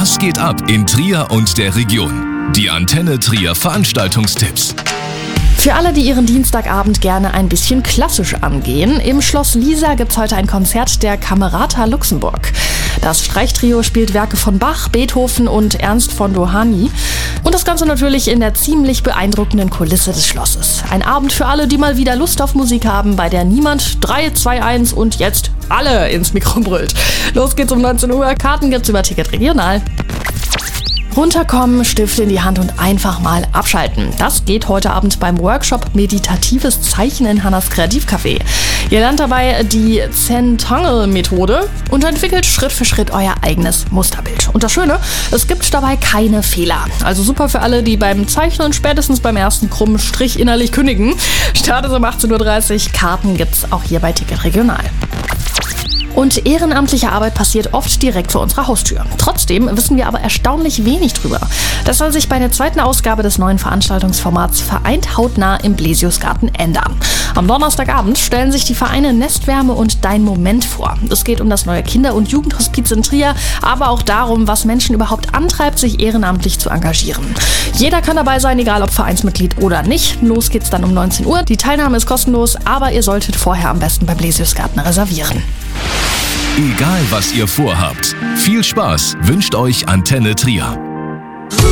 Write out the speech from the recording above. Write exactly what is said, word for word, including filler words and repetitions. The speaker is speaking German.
Was geht ab in Trier und der Region? Die Antenne Trier Veranstaltungstipps. Für alle, die ihren Dienstagabend gerne ein bisschen klassisch angehen, im Schloss Lisa gibt's heute ein Konzert der Camerata Luxemburg. Das Streichtrio spielt Werke von Bach, Beethoven und Ernst von Dohany. Und das Ganze natürlich in der ziemlich beeindruckenden Kulisse des Schlosses. Ein Abend für alle, die mal wieder Lust auf Musik haben, bei der niemand drei, zwei, eins und jetzt alle ins Mikro brüllt. Los geht's um neunzehn Uhr. Karten gibt's über Ticket Regional. Runterkommen, Stift in die Hand und einfach mal abschalten. Das geht heute Abend beim Workshop Meditatives Zeichnen in Hannas Kreativcafé. Ihr lernt dabei die Zentangle-Methode und entwickelt Schritt für Schritt euer eigenes Musterbild. Und das Schöne, es gibt dabei keine Fehler. Also super für alle, die beim Zeichnen spätestens beim ersten krummen Strich innerlich kündigen. Start ist um achtzehn Uhr dreißig. Karten gibt's auch hier bei Ticket Regional. Und ehrenamtliche Arbeit passiert oft direkt vor unserer Haustür. Trotzdem wissen wir aber erstaunlich wenig drüber. Das soll sich bei der zweiten Ausgabe des neuen Veranstaltungsformats Vereint hautnah im Blesiusgarten ändern. Am Donnerstagabend stellen sich die Vereine Nestwärme und Dein Moment vor. Es geht um das neue Kinder- und Jugendhospiz in Trier, aber auch darum, was Menschen überhaupt antreibt, sich ehrenamtlich zu engagieren. Jeder kann dabei sein, egal ob Vereinsmitglied oder nicht. Los geht's dann um neunzehn Uhr. Die Teilnahme ist kostenlos, aber ihr solltet vorher am besten beim Blesiusgarten reservieren. Egal was ihr vorhabt, viel Spaß wünscht euch Antenne Trier.